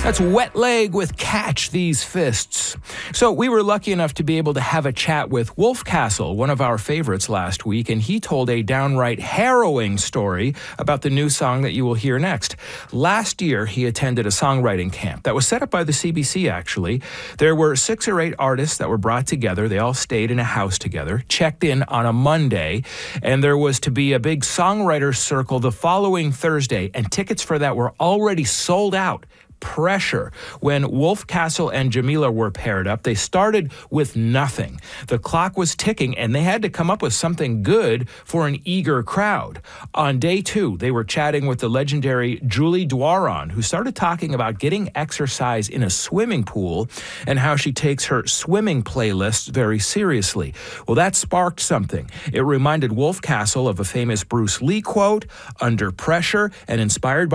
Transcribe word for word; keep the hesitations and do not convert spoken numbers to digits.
That's Wet Leg with Catch These Fists. So we were lucky enough to be able to have a chat with Wolf Castle, one of our favorites last week, and he told a downright harrowing story about the new song that you will hear next. Last year, he attended a songwriting camp that was set up by the C B C, actually. There were six or eight artists that were brought together. They all stayed in a house together, checked in on a Monday, and there was to be a big songwriter circle the following Thursday, and tickets for that were already sold out. Pressure. When Wolf Castle and Jamila were paired up, they started with nothing. The clock was ticking, and they had to come up with something good for an eager crowd. On day two, they were chatting with the legendary Julie Doiron, who started talking about getting exercise in a swimming pool and how she takes her swimming playlists very seriously. Well, that sparked something. It reminded Wolf Castle of a famous Bruce Lee quote, "Under pressure," and inspired by